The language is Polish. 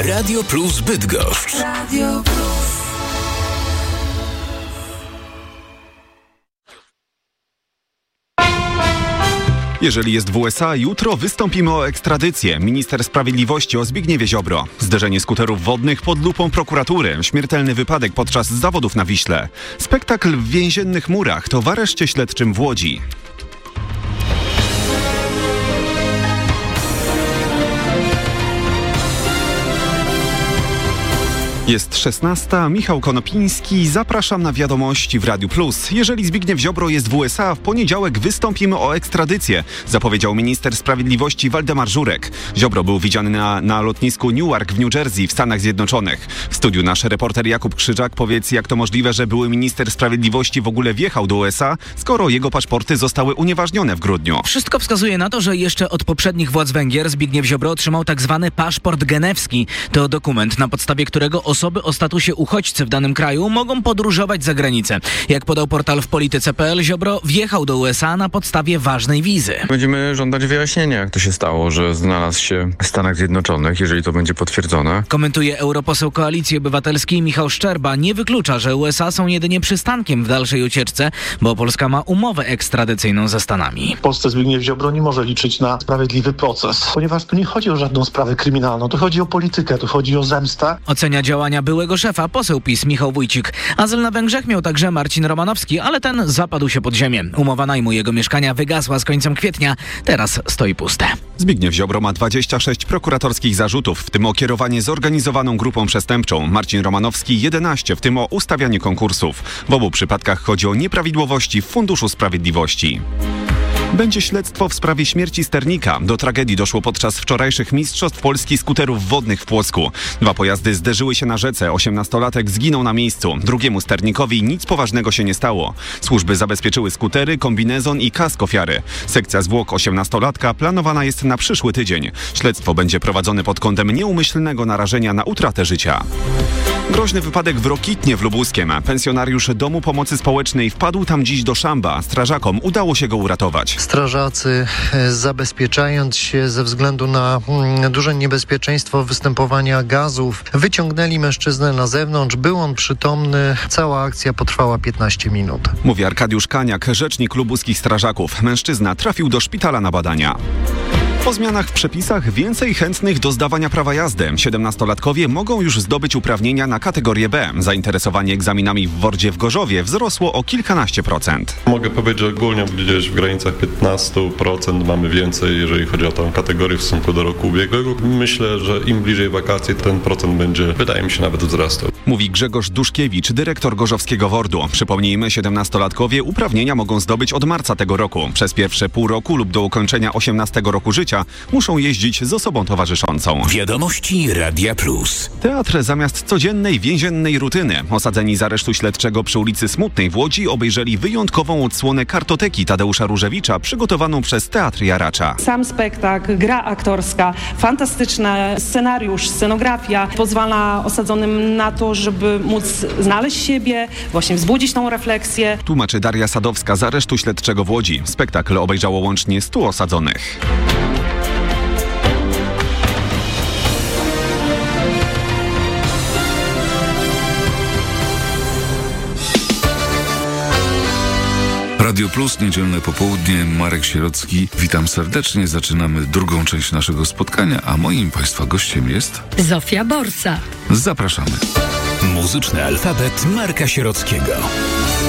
Radio Plus Bydgoszcz. Radio Plus. Jeżeli jest w USA, jutro wystąpimy o ekstradycję. Minister Sprawiedliwości o Zbigniewie Ziobro. Zderzenie skuterów wodnych pod lupą prokuratury. Śmiertelny wypadek podczas zawodów na Wiśle. Spektakl w więziennych murach to w areszcie śledczym w Łodzi. Jest 16. Michał Konopiński. Zapraszam na wiadomości w Radiu Plus. Jeżeli Zbigniew Ziobro jest w USA, w poniedziałek wystąpimy o ekstradycję, zapowiedział minister sprawiedliwości Waldemar Żurek. Ziobro był widziany na lotnisku Newark w New Jersey w Stanach Zjednoczonych. W studiu nasz reporter Jakub Krzyżak. Powiedz, jak to możliwe, że były minister sprawiedliwości w ogóle wjechał do USA, skoro jego paszporty zostały unieważnione w grudniu? Wszystko wskazuje na to, że jeszcze od poprzednich władz Węgier Zbigniew Ziobro otrzymał tak zwany paszport genewski. To dokument, na podstawie którego osoby o statusie uchodźcy w danym kraju mogą podróżować za granicę. Jak podał portal w polityce.pl, Ziobro wjechał do USA na podstawie ważnej wizy. Będziemy żądać wyjaśnienia, jak to się stało, że znalazł się w Stanach Zjednoczonych, jeżeli to będzie potwierdzone. Komentuje europoseł Koalicji Obywatelskiej Michał Szczerba. Nie wyklucza, że USA są jedynie przystankiem w dalszej ucieczce, bo Polska ma umowę ekstradycyjną ze Stanami. W Polsce Zbigniew Ziobro nie może liczyć na sprawiedliwy proces, ponieważ tu nie chodzi o żadną sprawę kryminalną, tu chodzi o politykę, tu chodzi o zemstę. Ocenia działania byłego szefa poseł PiS Michał Wójcik. Azyl na Węgrzech miał także Marcin Romanowski, ale ten zapadł się pod ziemię. Umowa najmu jego mieszkania wygasła z końcem kwietnia. Teraz stoi puste. Zbigniew Ziobro ma 26 prokuratorskich zarzutów, w tym o kierowanie zorganizowaną grupą przestępczą. Marcin Romanowski 11, w tym o ustawianie konkursów. W obu przypadkach chodzi o nieprawidłowości w Funduszu Sprawiedliwości. Będzie śledztwo w sprawie śmierci sternika. Do tragedii doszło podczas wczorajszych Mistrzostw Polski skuterów wodnych w Płocku. 2 pojazdy zderzyły się na rzece. 18-latek zginął na miejscu. Drugiemu sternikowi nic poważnego się nie stało. Służby zabezpieczyły skutery, kombinezon i kask ofiary. Sekcja zwłok 18-latka planowana jest na przyszły tydzień. Śledztwo będzie prowadzone pod kątem nieumyślnego narażenia na utratę życia. Groźny wypadek w Rokitnie w Lubuskiem. Pensjonariusz Domu Pomocy Społecznej wpadł tam dziś do szamba. Strażakom udało się go uratować. Strażacy, zabezpieczając się ze względu na duże niebezpieczeństwo występowania gazów, wyciągnęli mężczyznę na zewnątrz. Był on przytomny. Cała akcja potrwała 15 minut. Mówi Arkadiusz Kaniak, rzecznik lubuskich strażaków. Mężczyzna trafił do szpitala na badania. Po zmianach w przepisach więcej chętnych do zdawania prawa jazdy. 17-latkowie mogą już zdobyć uprawnienia na kategorię B. Zainteresowanie egzaminami w Wordzie w Gorzowie wzrosło o kilkanaście procent. Mogę powiedzieć, że ogólnie gdzieś w granicach 15% mamy więcej, jeżeli chodzi o tę kategorię w stosunku do roku ubiegłego. Myślę, że im bliżej wakacji ten procent będzie, wydaje mi się, nawet wzrastał. Mówi Grzegorz Duszkiewicz, dyrektor gorzowskiego WORD-u. Przypomnijmy, 17-latkowie uprawnienia mogą zdobyć od marca tego roku. Przez pierwsze pół roku lub do ukończenia 18 roku życia muszą jeździć z osobą towarzyszącą. Wiadomości Radia Plus. Teatr zamiast codziennej więziennej rutyny. Osadzeni z aresztu śledczego przy ulicy Smutnej w Łodzi obejrzeli wyjątkową odsłonę Kartoteki Tadeusza Różewicza przygotowaną przez Teatr Jaracza. Sam spektakl, gra aktorska, fantastyczny scenariusz, scenografia pozwala osadzonym na to, żeby móc znaleźć siebie, właśnie wzbudzić tą refleksję. Tłumaczy Daria Sadowska z aresztu śledczego w Łodzi. Spektakl obejrzało łącznie 100 osadzonych. Radio Plus, niedzielne popołudnie, Marek Sierocki. Witam serdecznie. Zaczynamy drugą część naszego spotkania, a moim Państwa gościem jest... Zofia Borsa. Zapraszamy. Muzyczny alfabet Marka Sierockiego.